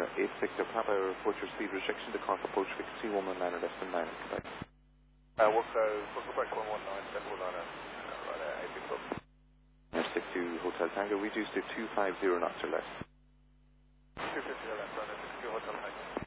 8 Victor Papa, report your speed restriction to Cork approach frequency 119 or less than 9 Quebec. Quebec 119, 719, right, 8 Victor. Stick to Hotel Tango, reduce to 250 knots or less. 250 or less, right, 2 Hotel Tango.